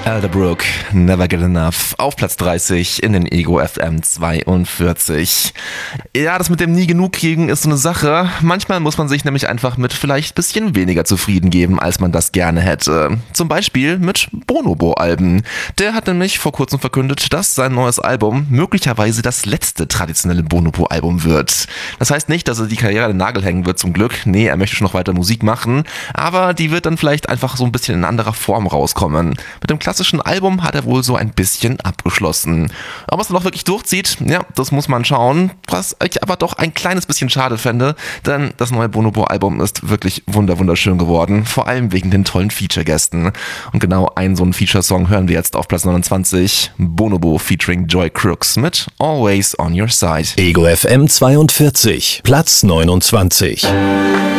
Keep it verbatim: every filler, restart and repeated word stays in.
Elderbrook, Never Get Enough, auf Platz dreißig in den Ego F M zweiundvierzig. Ja, das mit dem nie genug kriegen ist so eine Sache. Manchmal muss man sich nämlich einfach mit vielleicht ein bisschen weniger zufrieden geben, als man das gerne hätte. Zum Beispiel mit Bonobo-Alben. Der hat nämlich vor kurzem verkündet, dass sein neues Album möglicherweise das letzte traditionelle Bonobo-Album wird. Das heißt nicht, dass er die Karriere an den Nagel hängen wird, zum Glück. Nee, er möchte schon noch weiter Musik machen, aber die wird dann vielleicht einfach so ein bisschen in anderer Form rauskommen. Mit dem klassischen Album hat er wohl so ein bisschen abgeschlossen. Ob er es dann auch wirklich durchzieht, ja, das muss man schauen. Was ich aber doch ein kleines bisschen schade fände, denn das neue Bonobo-Album ist wirklich wunder wunderschön geworden, vor allem wegen den tollen Feature-Gästen. Und genau einen so einen Feature-Song hören wir jetzt auf Platz neunundzwanzig. Bonobo featuring Joy Crooks mit Always on Your Side. Ego F M zweiundvierzig, Platz neunundzwanzig.